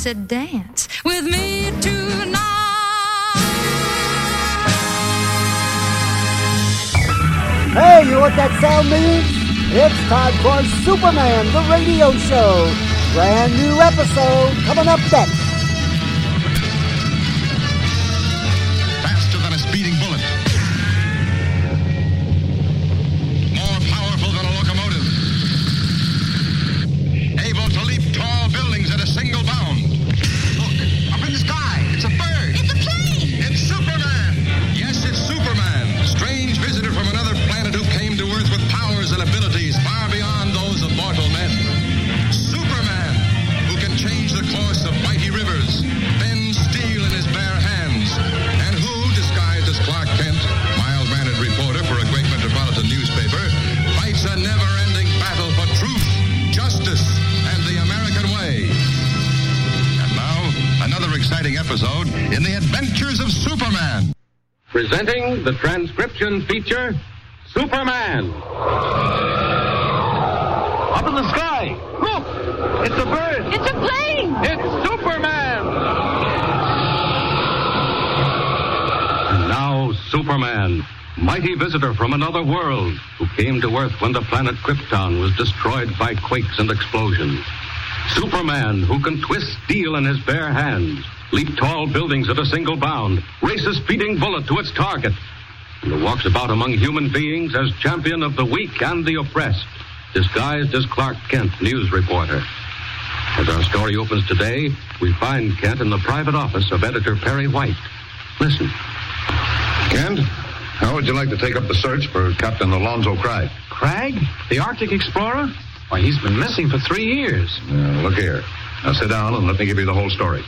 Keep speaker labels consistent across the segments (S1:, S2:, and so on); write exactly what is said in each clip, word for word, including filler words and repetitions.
S1: said, dance with me tonight.
S2: Hey, you know what that sound means? It's time for Superman, the radio show. Brand new episode coming up next.
S3: Faster than a speeding bullet. More powerful than a locomotive. Able to leap tall buildings at a single bound. Look, up in the sky. It's a bird.
S4: It's a plane.
S3: It's Superman. Yes, it's Superman. Strange visitor from another planet who came to Earth with powers and abilities far beyond those of mortal men. Superman, who can change the course of mighty rivers, bend steel in his bare hands, and who, disguised as Clark Kent, mild-mannered reporter for a great metropolitan newspaper, fights a never-ending battle for truth, justice, and the American way. And now, another exciting episode in the adventures of Superman.
S5: Presenting the transcription feature, Superman. Up in the sky. Look! It's a bird.
S4: It's a plane.
S5: It's Superman. And now, Superman, mighty visitor from another world, who came to Earth when the planet Krypton was destroyed by quakes and explosions. Superman, who can twist steel in his bare hands, leap tall buildings at a single bound, race a speeding bullet to its target, and who walks about among human beings as champion of the weak and the oppressed, disguised as Clark Kent, news reporter. As our story opens today, we find Kent in the private office of editor Perry White. Listen.
S3: Kent, how would you like to take up the search for Captain Alonzo Cragg?
S6: Cragg? The Arctic explorer? Why, he's been missing for three years.
S3: Now, look here. Now sit down and let me give you the whole story.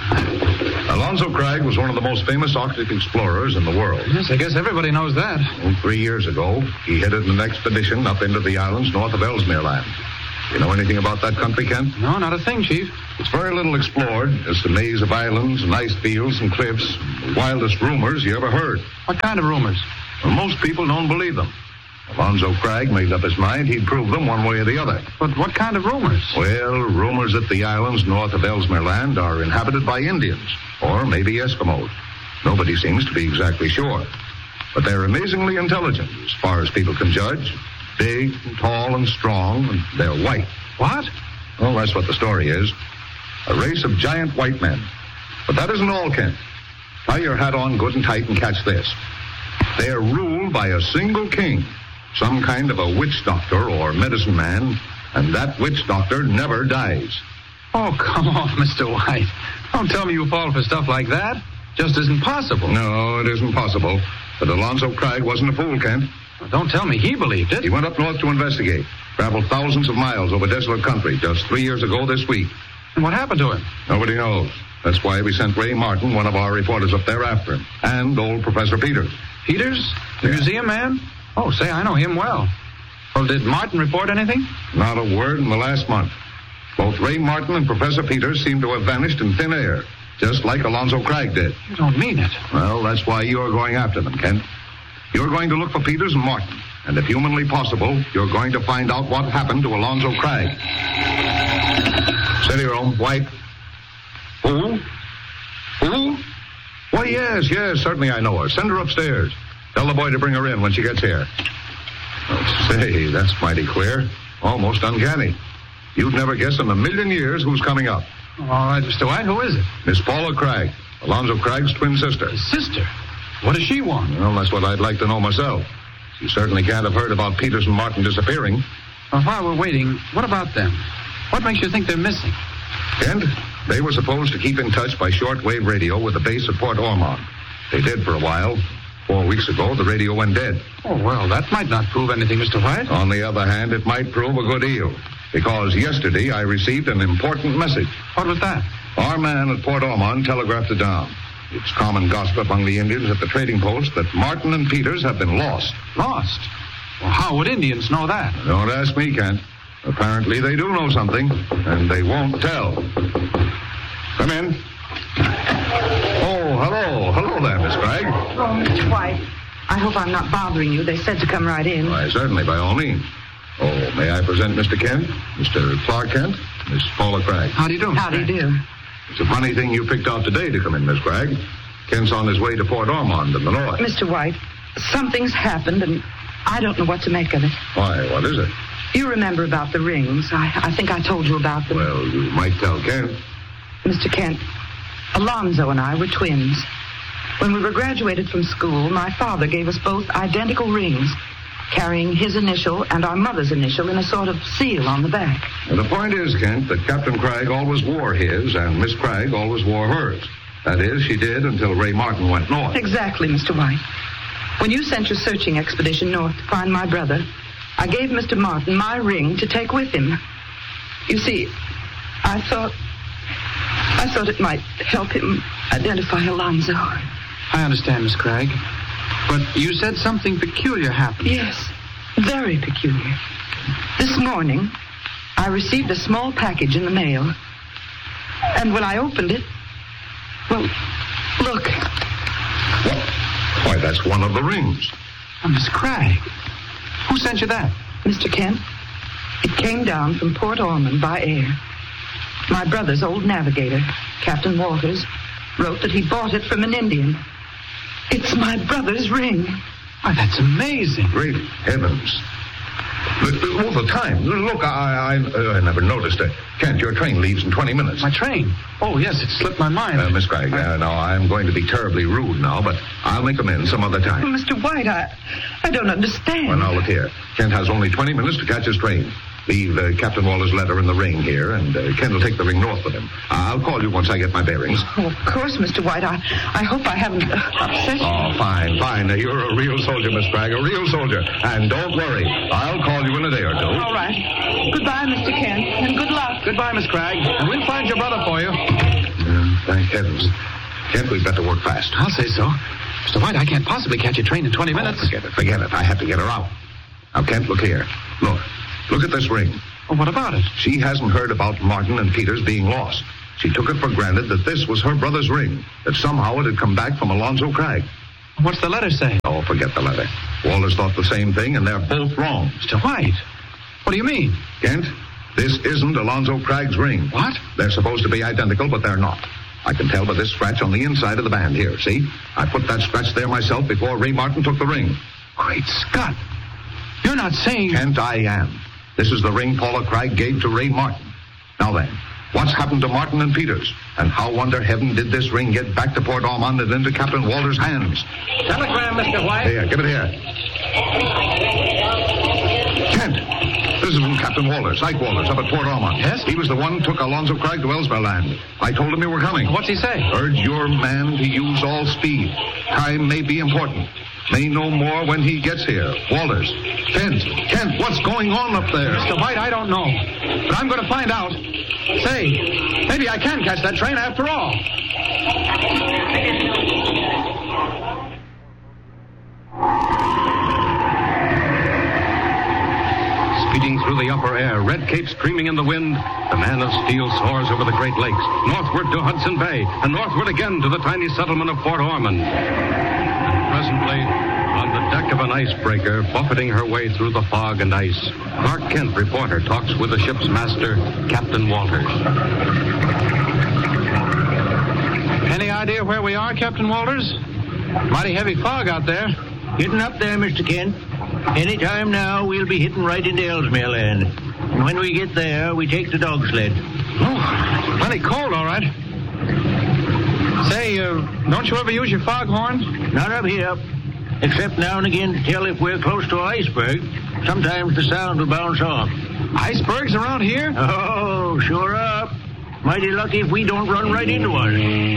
S3: Alonzo Cragg was one of the most famous Arctic explorers in the world.
S6: Yes, I guess everybody knows that.
S3: Well, three years ago, he headed an expedition up into the islands north of Ellesmere Land. You know anything about that country, Kent?
S6: No, not a thing, Chief.
S3: It's very little explored. It's a maze of islands and ice fields and cliffs. The wildest rumors you ever heard.
S6: What kind of rumors?
S3: Well, most people don't believe them. Alonzo Cragg made up his mind he'd prove them one way or the other.
S6: But what kind of rumors?
S3: Well, rumors that the islands north of Ellesmere Land are inhabited by Indians, or maybe Eskimos. Nobody seems to be exactly sure. But they're amazingly intelligent, as far as people can judge. Big, and tall, and strong, and they're white.
S6: What?
S3: Well, that's what the story is. A race of giant white men. But that isn't all, Kent. Tie your hat on good and tight and catch this. They're ruled by a single king. Some kind of a witch doctor or medicine man, and that witch doctor never dies.
S6: Oh, come on, Mister White. Don't tell me you fall for stuff like that. Just isn't possible.
S3: No, it isn't possible. But Alonzo Cragg wasn't a fool, Kent.
S6: Well, don't tell me he believed it.
S3: He went up north to investigate. Traveled thousands of miles over desolate country just three years ago this week.
S6: And what happened to him?
S3: Nobody knows. That's why we sent Ray Martin, one of our reporters, up there after him. And old Professor Peters.
S6: Peters? The
S3: Yeah.
S6: museum man? Oh, say, I know him well. Well, did Martin report anything?
S3: Not a word in the last month. Both Ray Martin and Professor Peters seem to have vanished in thin air, just like Alonzo Cragg did.
S6: You don't mean it.
S3: Well, that's why you're going after them, Kent. You're going to look for Peters and Martin, and if humanly possible, you're going to find out what happened to Alonzo Cragg. Steady, Rome. White. Who? Who? Why, yes, yes, certainly I know her. Send her upstairs. Tell the boy to bring her in when she gets here. Oh, say, that's mighty queer. Almost uncanny. You'd never guess in a million years who's coming up.
S6: All right, Mister White, who is it?
S3: Miss Paula Cragg, Alonzo Cragg's twin sister.
S6: His sister? What does she want?
S3: Well, that's what I'd like to know myself. She certainly can't have heard about Peters and Martin disappearing.
S6: Well, while we're waiting, what about them? What makes you think they're missing?
S3: Kent, they were supposed to keep in touch by shortwave radio with the base at Port Ormond. They did for a while. Four weeks ago, the radio went dead.
S6: Oh, well, that might not prove anything, Mister White.
S3: On the other hand, it might prove a good deal. Because yesterday I received an important message.
S6: What was that?
S3: Our man at Port Ormond telegraphed it down. It's common gossip among the Indians at the trading post that Martin and Peters have been lost.
S6: Lost? Well, how would Indians know that?
S3: Don't ask me, Kent. Apparently they do know something, and they won't tell. Come in. Oh, hello. Hello there, Miss Cragg.
S7: Oh, Mister White, I hope I'm not bothering you. They said to come right in.
S3: Why, certainly, by all means. Oh, may I present Mister Kent, Mister Clark Kent, Miss Paula Cragg.
S6: How do you do, Mister
S7: How do you
S6: Cragg?
S7: do?
S4: It's a funny thing you picked out today to come in, Miss Cragg. Kent's on his way to Port Ormond in the north.
S7: Mister White, something's happened, and I don't know what to make of it.
S4: Why, what is it?
S7: You remember about the rings. I, I think I told you about them.
S4: Well, you might tell Kent.
S7: Mister Kent, Alonzo and I were twins. When we were graduated from school, my father gave us both identical rings, carrying his initial and our mother's initial in a sort of seal on the back.
S4: And the point is, Kent, that Captain Cragg always wore his, and Miss Cragg always wore hers. That is, she did until Ray Martin went north.
S7: Exactly, Mister White. When you sent your searching expedition north to find my brother, I gave Mister Martin my ring to take with him. You see, I thought... I thought it might help him identify Alonzo.
S6: I understand, Miss Cragg. But you said something peculiar happened.
S7: Yes, very peculiar. This morning, I received a small package in the mail. And when I opened it, well, look.
S4: What? Why, that's one of the rings.
S6: Oh, Miss Cragg. Who sent you that?
S7: Mister Kent, it came down from Port Ormond by air. My brother's old navigator, Captain Walters, wrote that he bought it from an Indian. It's my brother's ring.
S6: Why, that's amazing.
S4: Great heavens. All the time. Look, I I, uh, I never noticed it. Kent, your train leaves in twenty minutes.
S6: My train? Oh, yes, it slipped my mind.
S4: Uh, Miss Cragg, uh, now, I'm going to be terribly rude now, but I'll make amends some other time.
S7: Well, Mister White, I, I don't understand.
S4: Well, now, look here. Kent has only twenty minutes to catch his train. Leave uh, Captain Waller's letter in the ring here, and uh, Kent will take the ring north with him. Uh, I'll call you once I get my bearings.
S7: Oh, of course, Mister White. I, I hope I haven't uh, upset you.
S4: Oh, fine, fine. Uh, you're a real soldier, Miss Cragg, a real soldier. And don't worry. I'll call you in a day or two.
S7: All right. Goodbye, Mister Kent, and good luck.
S6: Goodbye, Miss Cragg. And we'll find your brother for you.
S4: Uh, thank heavens. Kent, we'd better work fast.
S6: I'll say so. Mister White, I can't possibly catch a train in twenty minutes.
S4: Oh, forget it, forget it. I have to get her out. Now, Kent, look here. Look. Look at this ring.
S6: Well, what about it?
S4: She hasn't heard about Martin and Peters being lost. She took it for granted that this was her brother's ring, that somehow it had come back from Alonzo Cragg.
S6: What's the letter say?
S4: Oh, forget the letter. Walters thought the same thing, and they're both wrong.
S6: Mister White, what do you mean?
S4: Kent, this isn't Alonzo Cragg's ring.
S6: What?
S4: They're supposed to be identical, but they're not. I can tell by this scratch on the inside of the band here, see? I put that scratch there myself before Ray Martin took the ring.
S6: Great Scott. You're not saying...
S4: Kent, I am. This is the ring Paula Cragg gave to Ray Martin. Now then, what's happened to Martin and Peters? And how under heaven did this ring get back to Port Ormond and into Captain Walters' hands?
S6: Telegram, Mister White.
S4: Here, give it here. Kent, this is from Captain Walters, Ike Walters, up at Port Ormond.
S6: Yes?
S4: He was the one who took Alonzo Cragg to Ellesmere Land. I told him you were coming.
S6: What's he say?
S4: Urge your man to use all speed. Time may be important. May know more when he gets here. Walters. Kent. Kent, what's going on up there?
S6: Mister White, I don't know. But I'm going to find out. Say, maybe I can catch that train after all.
S5: Speeding through the upper air, red cape streaming in the wind, the man of steel soars over the Great Lakes, northward to Hudson Bay, and northward again to the tiny settlement of Port Ormond. Presently, on the deck of an icebreaker, buffeting her way through the fog and ice, Clark Kent, reporter, talks with the ship's master, Captain Walters.
S6: Any idea where we are, Captain Walters? Mighty heavy fog out there.
S8: Getting up there, Mister Kent. Any time now, we'll be hitting right into Ellesmere Land. And when we get there, we take the dog sled.
S6: Oh, plenty cold, all right. Say, uh, don't you ever use your foghorn?
S8: Not up here. Except now and again to tell if we're close to an iceberg. Sometimes the sound will bounce off.
S6: Icebergs around here?
S8: Oh, sure up. Mighty lucky if we don't run right into one.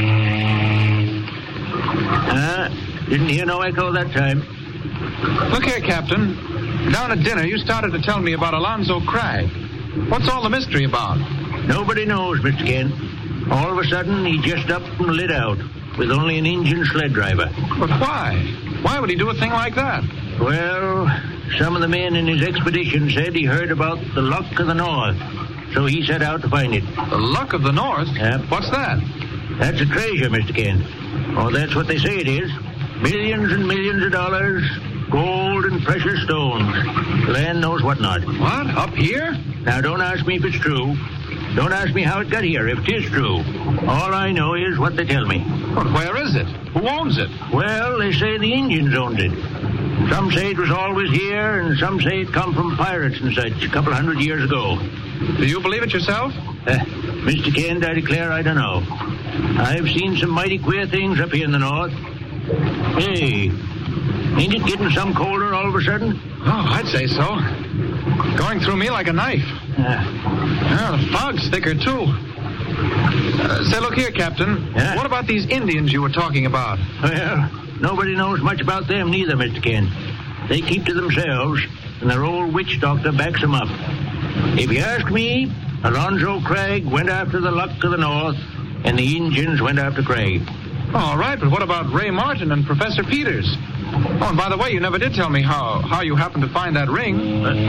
S8: Ah, uh, didn't hear no echo that time.
S6: Look here, Captain. Down at dinner, you started to tell me about Alonzo Cragg. What's all the mystery about?
S8: Nobody knows, Mister Kent. All of a sudden, he just up and lit out with only an engine sled driver.
S6: But why? Why would he do a thing like that?
S8: Well, some of the men in his expedition said he heard about the Luck of the North, so he set out to find it.
S6: The Luck of the North?
S8: Yep.
S6: What's that?
S8: That's a treasure, Mister Kent. Oh, that's what they say it is. Millions and millions of dollars, gold and precious stones. Land knows what not.
S6: What? Up here?
S8: Now, don't ask me if it's true. Don't ask me how it got here, if it is true. All I know is what they tell me.
S6: But where is it? Who owns it?
S8: Well, they say the Indians owned it. Some say it was always here, and some say it come from pirates and such a couple hundred years ago.
S6: Do you believe it yourself?
S8: Uh, Mister Kent, I declare I don't know. I've seen some mighty queer things up here in the north. Hey, ain't it getting some colder all of a sudden?
S6: Oh, I'd say so. Going through me like a knife.
S8: Uh,
S6: Yeah, the fog's thicker, too. Uh, say, look here, Captain.
S8: Yeah?
S6: What about these Indians you were talking about?
S8: Well, nobody knows much about them neither, Mister Kent. They keep to themselves, and their old witch doctor backs them up. If you ask me, Alonzo Cragg went after the luck of the north, and the Indians went after Cragg.
S6: All right, but what about Ray Martin and Professor Peters? Oh, and by the way, you never did tell me how, how you happened to find that ring.
S8: Uh,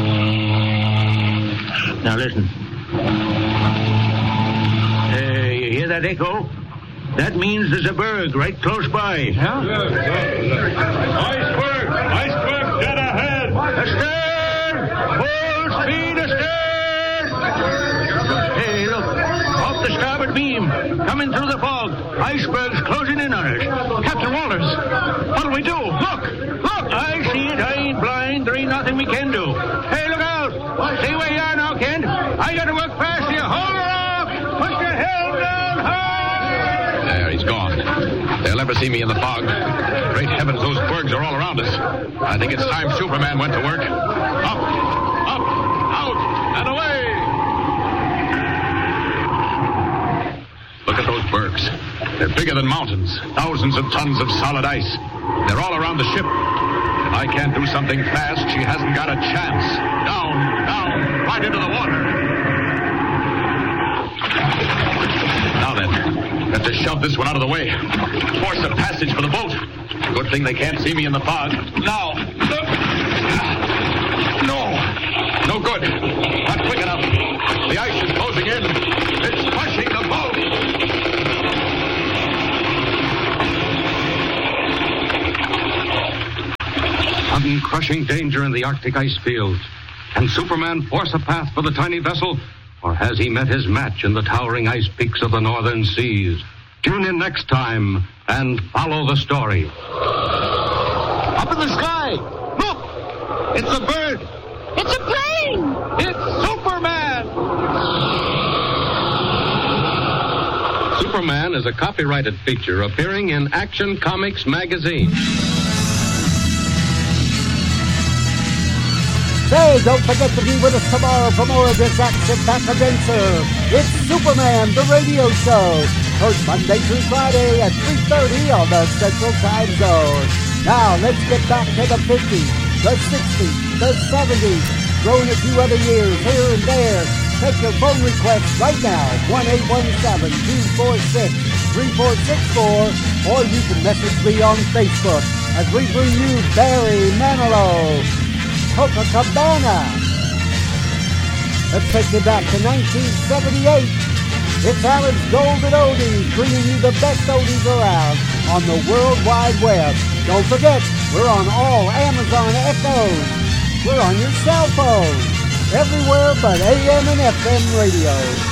S8: now listen. Uh, you hear that echo? That means there's a berg right close by.
S6: Yeah?
S5: Iceberg! Iceberg dead ahead!
S8: Astern! Full speed astern! Hey, look. Off the starboard beam. Coming through the fog. Iceberg's closing in on us.
S6: Captain Walters, what'll we do? Look! Look!
S8: I see it. I ain't blind. There ain't nothing we can do. Hey, look out! Stay where you are now, Kent. I got to work past you. Hold her off! Put your helm down hard!
S5: There, he's gone. They'll never see me in the fog. Great heavens, those bergs are all around us. I think it's time Superman went to work. Up, up, out, and away! Look at those bergs. They're bigger than mountains. Thousands of tons of solid ice. They're all around the ship. If I can't do something fast, she hasn't got a chance. Down, down, right into the water. Now then, have to shove this one out of the way. Force a passage for the boat. Good thing they can't see me in the fog. Now. No. No good. Not quick enough. The ice is closing in. It's crushing the boat. Sudden crushing danger in the Arctic ice fields. Can Superman force a path for the tiny vessel? Or has he met his match in the towering ice peaks of the northern seas? Tune in next time and follow the story. Up in the sky! Look! It's a bird!
S1: It's a plane!
S5: It's Superman! Superman is a copyrighted feature appearing in Action Comics magazine.
S2: Say, don't forget to be with us tomorrow for more of this action-packed adventure. It's Superman, the radio show. Heard Monday through Friday at three thirty on the Central Time Zone. Now, let's get back to the fifties, the sixties, the seventies. Throw in a few other years here and there. Take your phone requests right now, one eight one seven, two four six, three four six four, or you can message me on Facebook as we bring you Barry Manilow. Copacabana. Let's take you back to nineteen seventy-eight. It's Alan's Golden Oldies, bringing you the best oldies around on the World Wide Web. Don't forget, we're on all Amazon Echoes. We're on your cell phone. Everywhere but A M and F M radio.